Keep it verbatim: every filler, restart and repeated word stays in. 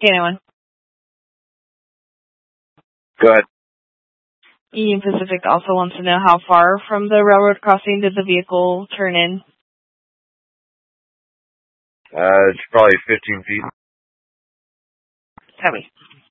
K nine one. Go ahead. Union Pacific also wants to know how far from the railroad crossing did the vehicle turn in? Uh, it's probably fifteen feet. Copy.